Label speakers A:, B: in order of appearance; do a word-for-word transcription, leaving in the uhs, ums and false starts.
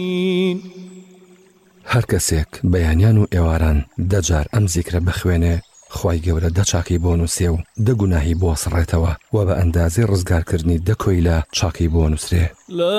A: هەر کەسێک بەیانیان و ئێواران دەجار ئەم زیکرە بخوێنێ خوای گەورە دە چاکی بۆ نووسێ و دە گوناهی بۆ سڕێتەوە و بە ئەندازەی ڕزگارکردنی دە کۆیلە چاکی بۆ نووسرێ.